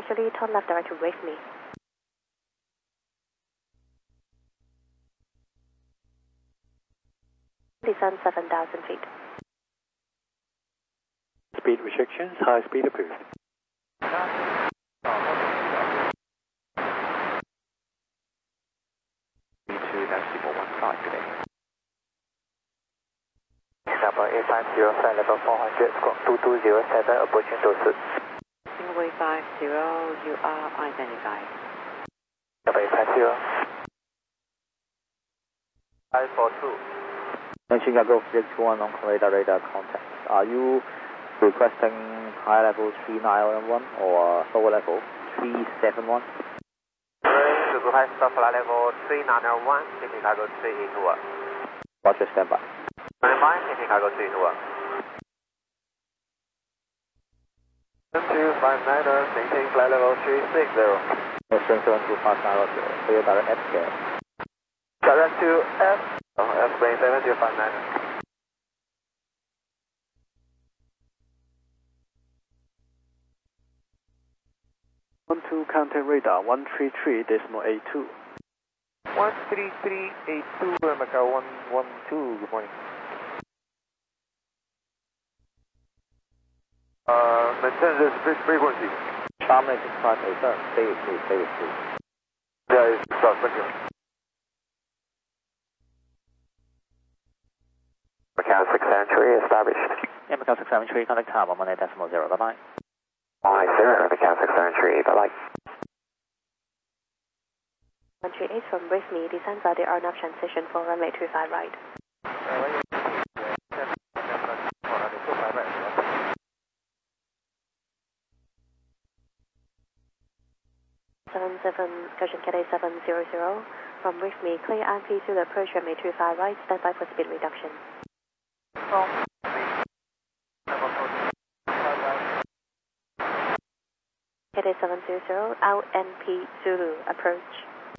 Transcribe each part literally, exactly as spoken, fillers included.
partially, turn left direct to wave me. Descend seven thousand feet. Speed restrictions, high speed approved. B two decimal one five today. Number eight five zero, flight level four hundred, squawk two two zero seven, approaching Dosu. Singapore five zero, you are identified. Number eight five zero. five four two. Chicago six one on radar radar contact. Are you requesting high level three nine one or lower level three seven one? To go high stop flight level three nine one, Chicago three eight one. Roger, stand by. Mind, Chicago three two one. two five nine, maintain flight level three six zero. Western seven two five nine, clear direct F scale. Direct to F, oh, F plane seven two five nine. one two contact radar one three three decimal eight two. one three three eight two, Macau one one two, good morning. Uh, maintain this frequency. Charlie six five eight seven, stay with me, stay with me. Yeah, it's start, thank you. Macau six seven three established. Yeah, Macau six seven three, contact tower one eight decimal zero, bye bye. Hi, sir, Macau six seven three, bye bye. one three eight from wave me, descend by the R N A V transition for runway two five right. seven seven, Goshen Cathay seven zero zero, from wave me, clear I P to the approach runway two five right, stand by for speed reduction. Cathay seven zero zero, out N P Zulu, approach.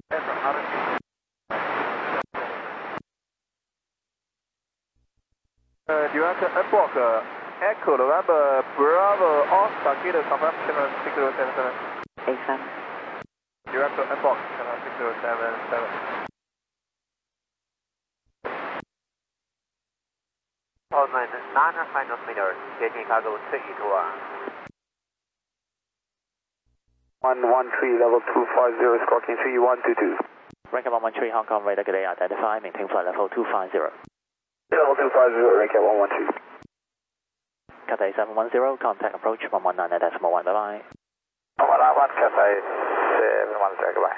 Uh, direct Airport, uh, Echo November Bravo Oscar, get a confirm channel six zero seven seven. eight seven. Direct Airport, channel six zero seven seven. Hold nine, nine final meters, getting cargo three two one. one one three, level two five zero, squawking three one two two. Rank one one three, Hong Kong radar today identified, maintain flight level two five zero. Level two five zero, rank one one three. Cathay seven one zero, contact approach one one nine decimal one, bye bye. one nine one, Cathay seven one zero, goodbye.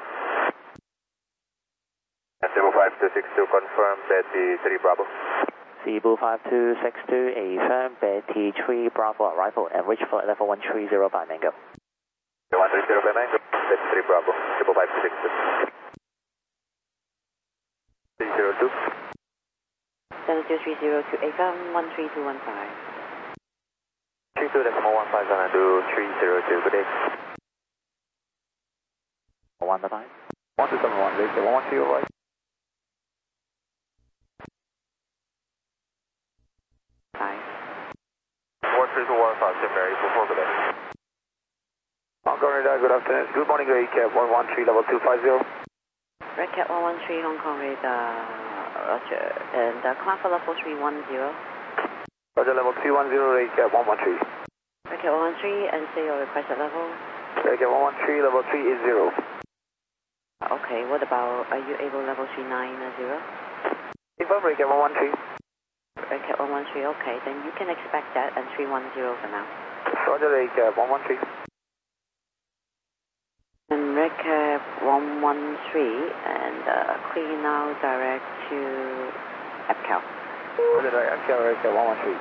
Cebu five two six two, confirm Betty three Bravo. Cebu five two six two, affirm Betty three Bravo arrival and reach flight level one three zero by Mango. one three zero by Mango, Betty three Bravo, Cebu five two six two. three zero two. seven zero three zero to affirm one three two one five. three two decimal one five seven to three zero two, good day. one, bye bye. one two seven one, raise the one one three, right. five. one three two one five, St. Mary, before good day. Hong Kong radar, good afternoon. Good morning, Ray Cap one one three, level two five zero. Red Cat one one three, Hong Kong radar, roger. And uh, climb for level three one zero. Roger, level three one zero, Ray Cap one one three. Red Cat one one three, and say your requested level. Ray Cap one one three, level three eight zero. Okay, what about, are you able level three nine zero? Confirm, Ray Cap one one three. Red Cat one one three, okay, then you can expect that and three one zero for now. Roger, Ray Cap one one three. And Red Cat one one three, and uh, clear now direct to Epcal. Roger, Ray Cap one one three.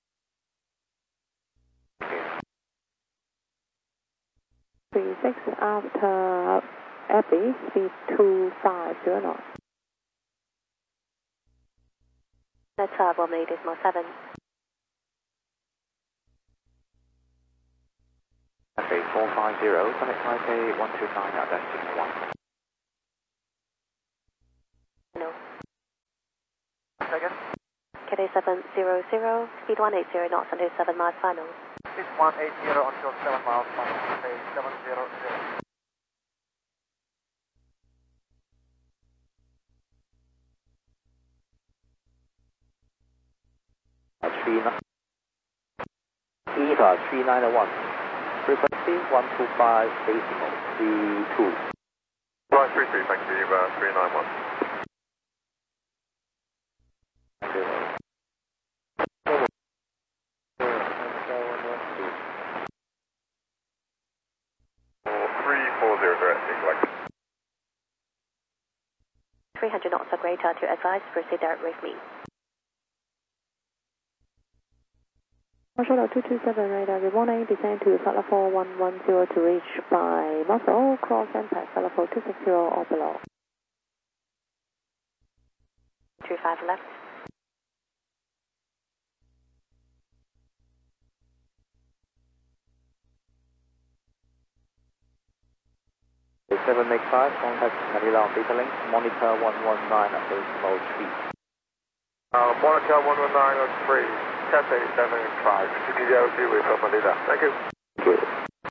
three six after Abbey, speed two five zero knots. That's uh, one eight decimal seven. Cathay four five zero, contact Taipei one two nine out decimal one. No. Second. Cathay seven zero zero, speed one eight zero knots until seven miles final. Speed one eight zero until seven miles, Cathay seven zero zero. three nine. Eta three nine one. Frequency one two five decimal three two. Flight three three, thank you, uh, three nine one. Thank you. three four zero direct, like. three hundred knots or greater to advise, proceed direct with me. Marshall two two seven radar, good morning, descend to flight level one one zero to reach by Muscle, cross impact flight level two six zero or below. two five left. seven eight five, contact Manila on data link, monitor one one nine at decimal three. Uh, monitor one one nine on three, Cathay seven five, to give you a view with Manila. Thank you. Thank you.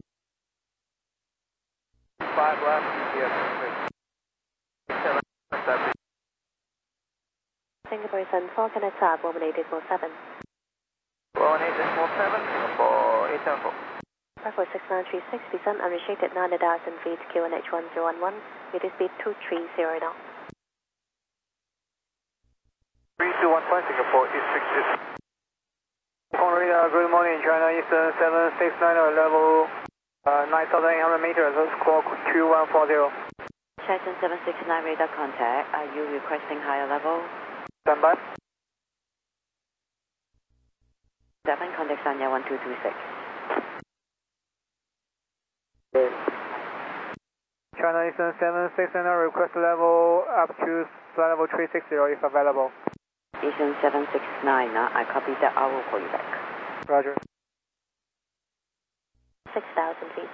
five left, yes, seven seven. Singapore Sun four, can I tap one one eight four seven? one eight four seven, Singapore eight seven four. five four six nine three six, descend unrestricted nine thousand feet, Q N H one zero one one, with speed two three zero knots. three two one five, Singapore eight six six. Radar, good morning, China Eastern seven six nine level uh, nine thousand eight hundred meters, squawk two one four zero. China seven six nine radar contact, are you requesting higher level? Stand by. seven, contact Sanya one two two six. China Eastern seven six nine, request level up to flight level three six zero if available. Eastern seven six nine, uh, I copy that, I will call you back. Roger. six thousand feet.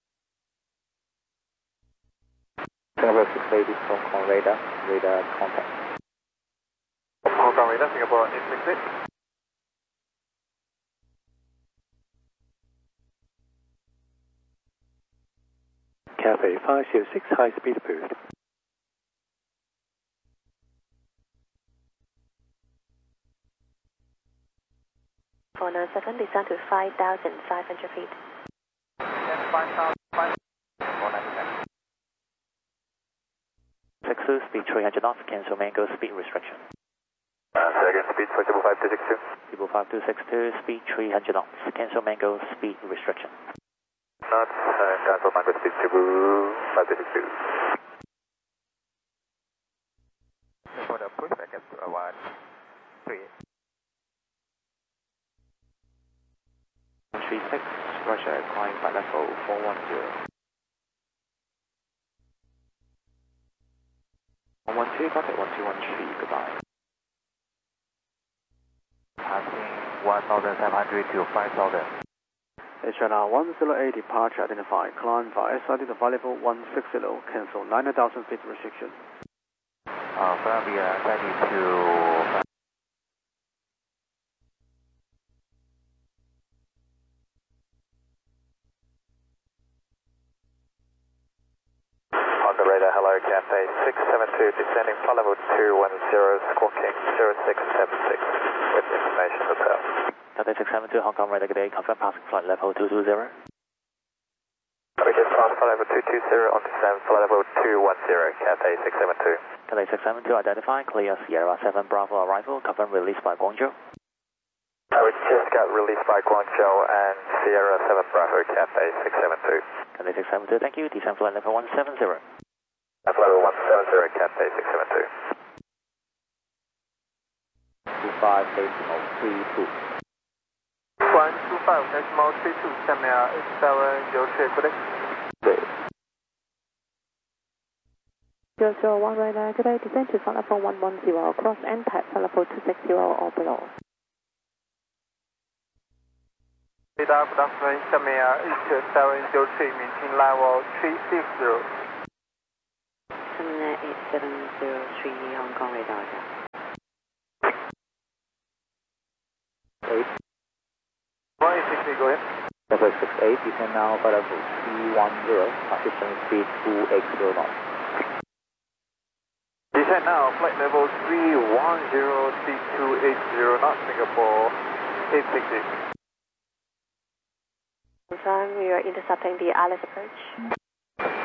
Singapore six eighty, Hong Kong radar, radar contact. Hong Kong radar, Singapore eight six six. Cathay five zero six, high speed boost. four nine seven, descend to five thousand five hundred feet. Yes, five thousand five hundred. six two, speed three hundred knots, cancel mango speed restriction. Uh, second speed for Triple five two six two. Triple five two six two, speed three hundred knots, cancel mango speed restriction. Knots, uh, cancel mango speed Triple five two six two. For the push, I get to a one three. three six, Russia, climb flight level four one zero. one one two, contact one two one three, goodbye. Passing one thousand seven hundred to five thousand. H L R one zero eight, departure identified, climb via S I D to flight level one six zero, cancel nine thousand feet restriction. Uh, Columbia, ready to... On the radar, hello, Cathay six seven two, descending flight level two one zero, squawking zero six seven six, with information hotel. Cathay six seven two, Hong Kong radar, good day, confirm passing flight level two two zero. We just passed flight level two two zero on descent, flight level two one zero, Cathay six seven two. Cathay six seven two, identify, clear Sierra seven Bravo arrival, confirm release by Guangzhou. Uh, we just got released by Guangzhou and Sierra seven Bravo, Cathay six seven two. Cathay six seven two, thank you, descend flight level one seven zero. Flight level one seven zero, Cathay six seven two. two five decimal three two. one two five decimal three two, Samia seven zero three, good day. zero zero one radar, good day, descend to flight level one one zero, cross impact flight level two six zero or below. Radar, good afternoon, Samia seven zero three, maintain level three six zero. Samia eight seven zero three, Hong Kong radar. eight. one eight six eight, go ahead. Cathay six eight, descend now flight level three one zero, assistant speed two eight zero knots. Descend now, flight level three one zero, speed two eight zero knots, Singapore eight six eight. Confirm we are intercepting the Alice approach.